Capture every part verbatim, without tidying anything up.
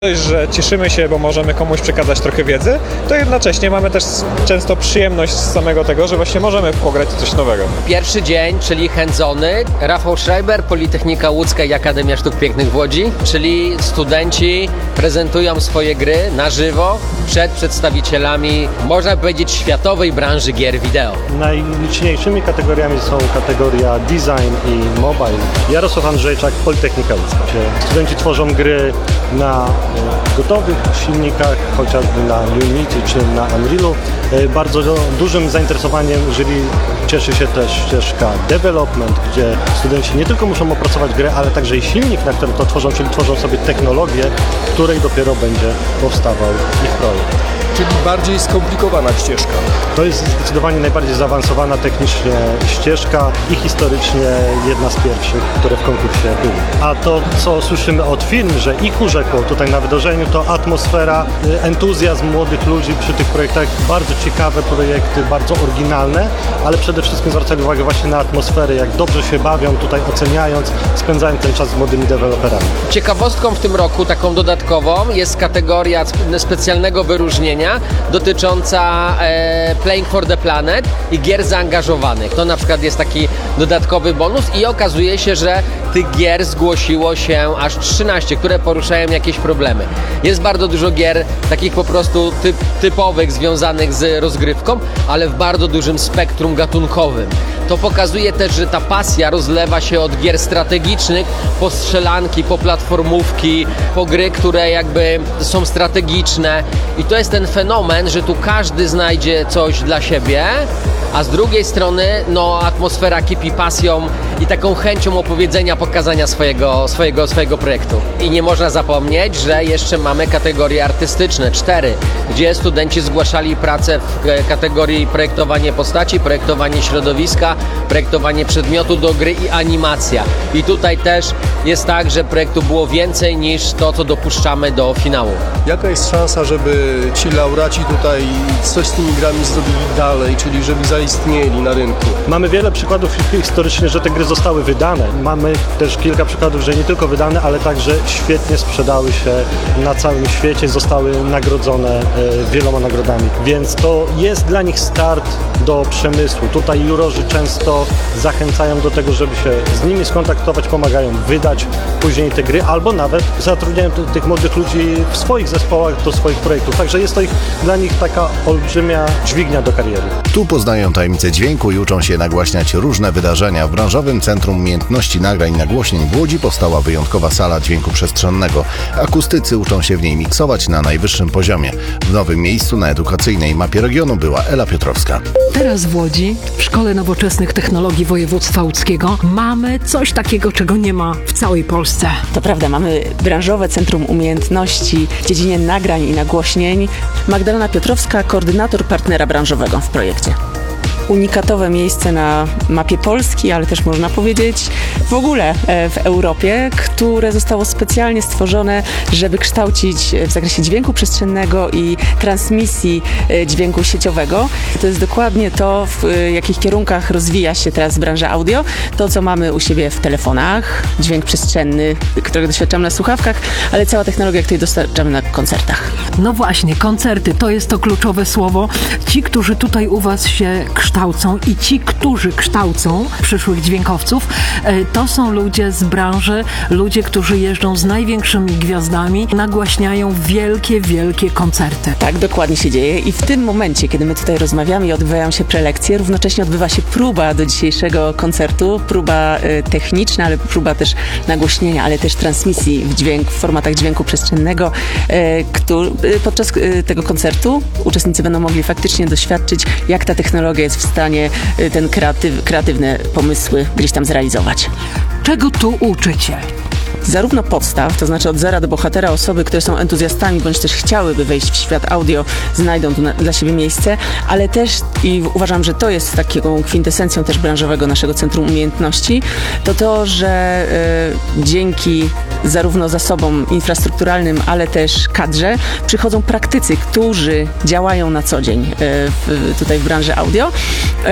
Że cieszymy się, bo możemy komuś przekazać trochę wiedzy, to jednocześnie mamy też często przyjemność z samego tego, że właśnie możemy pograć coś nowego. Pierwszy dzień, czyli hands-ony. Rafał Schreiber, Politechnika Łódzka i Akademia Sztuk Pięknych w Łodzi, czyli studenci prezentują swoje gry na żywo przed przedstawicielami, można powiedzieć, światowej branży gier wideo. Najliczniejszymi kategoriami są kategoria design i mobile. Jarosław Andrzejczak, Politechnika Łódzka. Studenci tworzą gry na gotowych silnikach, chociażby na Unity czy na Unrealu. Bardzo dużym zainteresowaniem jury cieszy się też ścieżka development, gdzie studenci nie tylko muszą opracować grę, ale także i silnik, na którym to tworzą, czyli tworzą sobie technologię, w której dopiero będzie powstawał ich projekt. Czyli bardziej skomplikowana ścieżka. To jest zdecydowanie najbardziej zaawansowana technicznie ścieżka i historycznie jedna z pierwszych, które w konkursie były. A to, co słyszymy od firm, że ich urzekło tutaj na wydarzeniu, to atmosfera, entuzjazm młodych ludzi przy tych projektach. Bardzo ciekawe projekty, bardzo oryginalne, ale przede wszystkim zwracali uwagę właśnie na atmosferę, jak dobrze się bawią tutaj, oceniając, spędzając ten czas z młodymi deweloperami. Ciekawostką w tym roku, taką dodatkową, jest kategoria specjalnego wyróżnienia dotycząca e, Playing for the Planet i gier zaangażowanych. To na przykład jest taki dodatkowy bonus i okazuje się, że tych gier zgłosiło się aż trzynaście, które poruszają jakieś problemy. Jest bardzo dużo gier takich po prostu typ, typowych, związanych z rozgrywką, ale w bardzo dużym spektrum gatunkowym. To pokazuje też, że ta pasja rozlewa się od gier strategicznych po strzelanki, po platformówki, po gry, które jakby są strategiczne i to jest ten fenomen, że tu każdy znajdzie coś dla siebie, a z drugiej strony no, atmosfera kipi pasją i taką chęcią opowiedzenia, pokazania swojego, swojego, swojego projektu. I nie można zapomnieć, że jeszcze mamy kategorie artystyczne, cztery, gdzie studenci zgłaszali pracę w kategorii projektowanie postaci, projektowanie środowiska, projektowanie przedmiotu do gry i animacja. I tutaj też jest tak, że projektu było więcej niż to, co dopuszczamy do finału. Jaka jest szansa, żeby ci laureaci tutaj coś z tymi grami zrobili dalej, czyli żeby zaistnieli na rynku? Mamy wiele przykładów historycznie, że te gry zostały wydane. Mamy też kilka przykładów, że nie tylko wydane, ale także świetnie sprzedały się na całym świecie, zostały nagrodzone e, wieloma nagrodami. Więc to jest dla nich start do przemysłu. Tutaj jurorzy często zachęcają do tego, żeby się z nimi skontaktować, pomagają wydać później te gry, albo nawet zatrudniają t- tych młodych ludzi w swoich zespołach do swoich projektów. Także jest to ich, dla nich taka olbrzymia dźwignia do kariery. Tu poznają tajemnice dźwięku i uczą się nagłaśniać różne wydarzenia. W branżowym Centrum Umiejętności Nagrań i Nagłośnień w Łodzi powstała wyjątkowa sala dźwięku przestrzennego. Akustycy uczą się w niej miksować na najwyższym poziomie. W nowym miejscu na edukacyjnej mapie regionu była Ela Piotrowska. Teraz w Łodzi, w Szkole Nowoczesnych Technologii Województwa Łódzkiego, mamy coś takiego, czego nie ma w całej Polsce. To prawda, mamy branżowe Centrum Umiejętności w dziedzinie nagrań i nagłośnień. Magdalena Piotrowska, koordynator partnera branżowego w projekcie. Unikatowe miejsce na mapie Polski, ale też można powiedzieć w ogóle w Europie, które zostało specjalnie stworzone, żeby kształcić w zakresie dźwięku przestrzennego i transmisji dźwięku sieciowego. To jest dokładnie to, w jakich kierunkach rozwija się teraz branża audio. To, co mamy u siebie w telefonach, dźwięk przestrzenny, którego doświadczamy na słuchawkach, ale cała technologia, której dostarczamy na koncertach. No właśnie, koncerty to jest to kluczowe słowo. Ci, którzy tutaj u Was się kształcą i ci, którzy kształcą przyszłych dźwiękowców, to są ludzie z branży, ludzie, którzy jeżdżą z największymi gwiazdami, nagłaśniają wielkie, wielkie koncerty. Tak, dokładnie się dzieje i w tym momencie, kiedy my tutaj rozmawiamy i odbywają się prelekcje, równocześnie odbywa się próba do dzisiejszego koncertu, próba y, techniczna, ale próba też nagłośnienia, ale też transmisji w dźwięk, w formatach dźwięku przestrzennego, y, który, y, podczas y, tego koncertu uczestnicy będą mogli faktycznie doświadczyć, jak ta technologia jest w stanie y, ten kreatyw, kreatywne pomysły gdzieś tam zrealizować. Czego tu uczycie? Zarówno podstaw, to znaczy od zera do bohatera, osoby, które są entuzjastami, bądź też chciałyby wejść w świat audio, znajdą tu na, dla siebie miejsce, ale też, i uważam, że to jest taką kwintesencją też branżowego naszego Centrum Umiejętności, to to, że y, dzięki zarówno zasobom infrastrukturalnym, ale też kadrze, przychodzą praktycy, którzy działają na co dzień y, w, tutaj w branży audio y,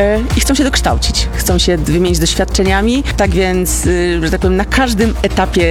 i chcą się dokształcić, chcą się wymienić doświadczeniami, tak więc, y, że tak powiem, na każdym etapie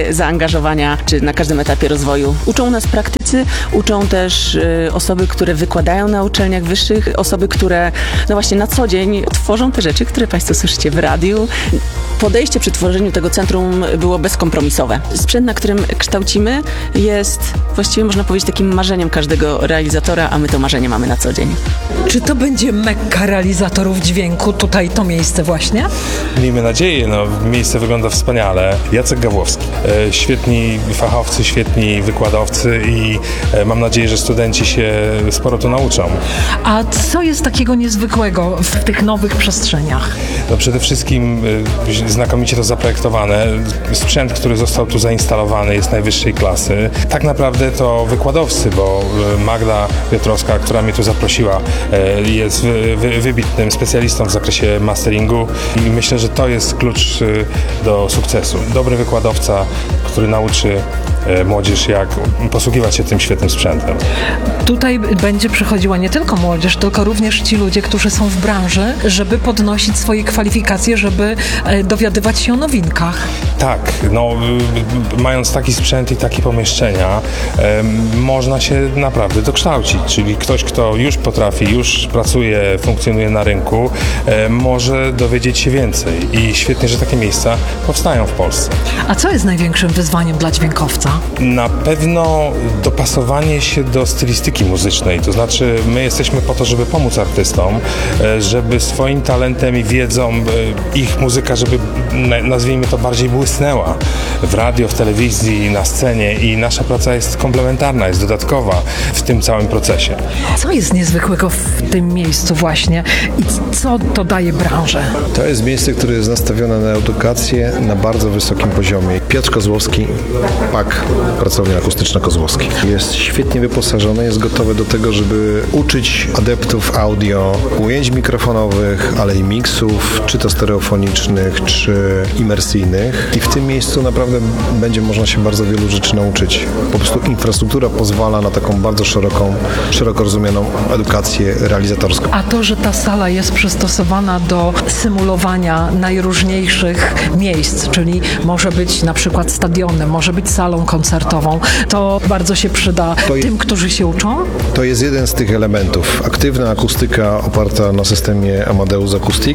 zaangażowania, czy na każdym etapie rozwoju. Uczą nas praktycy, uczą też y, osoby, które wykładają na uczelniach wyższych, osoby, które no właśnie na co dzień tworzą te rzeczy, które Państwo słyszycie w radiu. Podejście przy tworzeniu tego centrum było bezkompromisowe. Sprzęt, na którym kształcimy, jest właściwie można powiedzieć takim marzeniem każdego realizatora, a my to marzenie mamy na co dzień. Czy to będzie mekka realizatorów dźwięku, tutaj to miejsce właśnie? Miejmy nadzieję, no miejsce wygląda wspaniale. Jacek Gawłowski. E, świetni fachowcy, świetni wykładowcy i e, mam nadzieję, że studenci się sporo tu nauczą. A co jest takiego niezwykłego w tych nowych przestrzeniach? No przede wszystkim e, znakomicie to zaprojektowane. Sprzęt, który został tu zainstalowany, jest najwyższej klasy. Tak naprawdę to wykładowcy, bo Magda Piotrowska, która mnie tu zaprosiła, e, jest wy, wy, wybitnym specjalistą w zakresie masteringu i myślę, że to jest klucz do sukcesu. Dobry wykładowca, który nauczy młodzież, jak posługiwać się tym świetnym sprzętem. Tutaj będzie przychodziła nie tylko młodzież, tylko również ci ludzie, którzy są w branży, żeby podnosić swoje kwalifikacje, żeby dowiadywać się o nowinkach. Tak, no mając taki sprzęt i takie pomieszczenia, e, można się naprawdę dokształcić, czyli ktoś, kto już potrafi, już pracuje, funkcjonuje na rynku, e, może dowiedzieć się więcej i świetnie, że takie miejsca powstają w Polsce. A co jest największym wyzwaniem dla dźwiękowca? Na pewno dopasowanie się do stylistyki muzycznej, to znaczy my jesteśmy po to, żeby pomóc artystom, żeby swoim talentem i wiedzą ich muzyka, żeby nazwijmy to bardziej błysnęła w radio, w telewizji, na scenie i nasza praca jest komplementarna, jest dodatkowa w tym całym procesie. Co jest niezwykłego w tym miejscu właśnie i co to daje branży? To jest miejsce, które jest nastawione na edukację na bardzo wysokim poziomie. Piotr Kozłowski, P A K, Pracownia Akustyczna Kozłowski. Jest świetnie wyposażony, jest gotowy do tego, żeby uczyć adeptów audio, ujęć mikrofonowych, ale i miksów, czy to stereofonicznych, czy imersyjnych. I w tym miejscu naprawdę będzie można się bardzo wielu rzeczy nauczyć. Po prostu infrastruktura pozwala na taką bardzo szeroką, szeroko rozumianą edukację realizatorską. A to, że ta sala jest przystosowana do symulowania najróżniejszych miejsc, czyli może być na przykład stadionem, może być salą koncertową, to bardzo się przyda To je- tym, którzy się uczą? To jest jeden z tych elementów. Aktywna akustyka oparta na systemie Amadeus Acoustic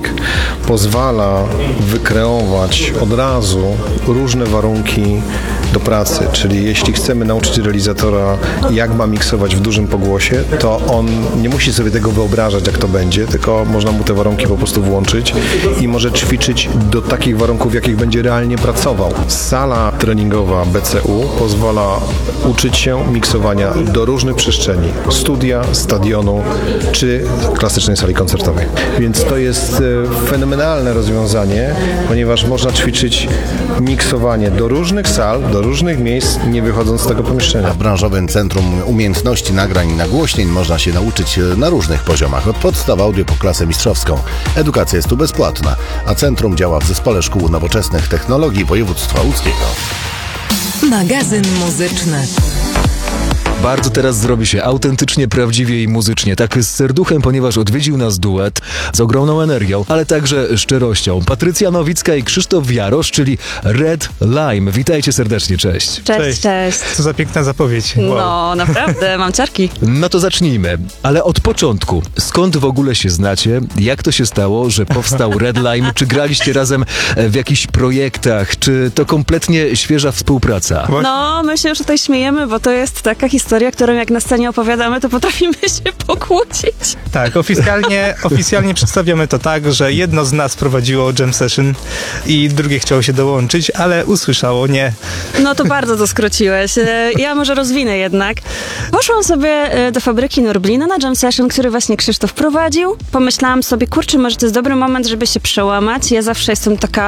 pozwala wykreować od razu różne warunki do pracy, czyli jeśli chcemy nauczyć realizatora, jak ma miksować w dużym pogłosie, to on nie musi sobie tego wyobrażać, jak to będzie, tylko można mu te warunki po prostu włączyć i może ćwiczyć do takich warunków, w jakich będzie realnie pracował. Sala treningowa B C U pozwala uczyć się miksowania do różnych przestrzeni, studia, stadionu czy klasycznej sali koncertowej. Więc to jest e, fenomenalne rozwiązanie, ponieważ można ćwiczyć miksowanie do różnych sal, do różnych miejsc, nie wychodząc z tego pomieszczenia. W branżowym Centrum Umiejętności Nagrań i Nagłośnień można się nauczyć na różnych poziomach, od podstaw audio po klasę mistrzowską. Edukacja jest tu bezpłatna, a centrum działa w Zespole Szkół Nowoczesnych Technologii Województwa Łódzkiego. Magazyn muzyczny. Bardzo teraz zrobi się autentycznie, prawdziwie i muzycznie. Tak z serduchem, ponieważ odwiedził nas duet z ogromną energią, ale także szczerością. Patrycja Nowicka i Krzysztof Jarosz, czyli Red Lime. Witajcie serdecznie, cześć. Cześć, cześć. Co za piękna zapowiedź. Wow. No, naprawdę, mam ciarki. No to zacznijmy, ale od początku. Skąd w ogóle się znacie? Jak to się stało, że powstał Red Lime? Czy graliście razem w jakichś projektach? Czy to kompletnie świeża współpraca? No, my się już tutaj śmiejemy, bo to jest taka historia, którą jak na scenie opowiadamy, to potrafimy się pokłócić. Tak, oficjalnie, oficjalnie przedstawiamy to tak, że jedno z nas prowadziło jam session i drugie chciało się dołączyć, ale usłyszało nie. No to bardzo to skróciłeś. E, Ja może rozwinę jednak. Poszłam sobie e, do fabryki Norblina na jam session, który właśnie Krzysztof prowadził. Pomyślałam sobie, kurczę, może to jest dobry moment, żeby się przełamać. Ja zawsze jestem taka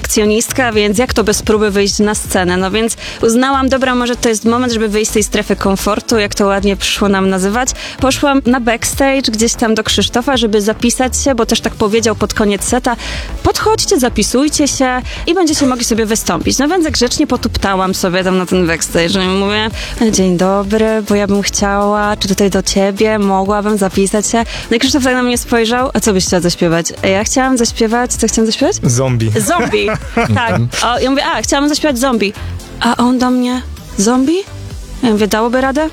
perfekcjonistka, więc jak to bez próby wyjść na scenę? No więc uznałam, dobra, może to jest moment, żeby wyjść z tej strefy komfortu. komfortu, jak to ładnie przyszło nam nazywać. Poszłam na backstage gdzieś tam do Krzysztofa, żeby zapisać się, bo też tak powiedział pod koniec seta, podchodźcie, zapisujcie się i będziecie mogli sobie wystąpić. No więc grzecznie potuptałam sobie tam na ten backstage i mówię, dzień dobry, bo ja bym chciała, czy tutaj do ciebie mogłabym zapisać się. No i Krzysztof tak na mnie spojrzał, a co byś chciała zaśpiewać? Ja chciałam zaśpiewać, co chciałam zaśpiewać? Zombie. Zombie, tak. O, ja mówię, a, chciałam zaśpiewać zombie. A on do mnie, zombie? Ja mówię, dałoby radę?